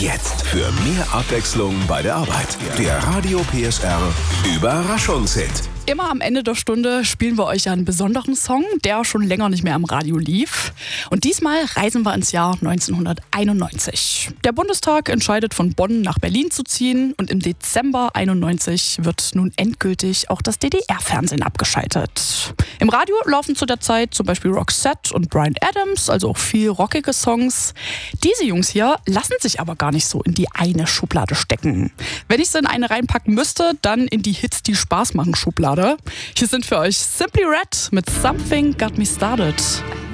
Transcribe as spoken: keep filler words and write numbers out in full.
Jetzt für mehr Abwechslung bei der Arbeit. Der Radio P S R Überraschungshit. Immer am Ende der Stunde spielen wir euch einen besonderen Song, der schon länger nicht mehr am Radio lief. Und diesmal reisen wir ins Jahr neunzehnhunderteinundneunzig. Der Bundestag entscheidet, von Bonn nach Berlin zu ziehen. Und im Dezember einundneunzig wird nun endgültig auch das D D R-Fernsehen abgeschaltet. Im Radio laufen zu der Zeit zum Beispiel Roxette und Bryan Adams, also auch viel rockige Songs. Diese Jungs hier lassen sich aber gar nicht so in die eine Schublade stecken. Wenn ich sie in eine reinpacken müsste, dann in die Hits, die Spaß machen Schublade. Hier sind für euch Simply Red mit Something Got Me Started.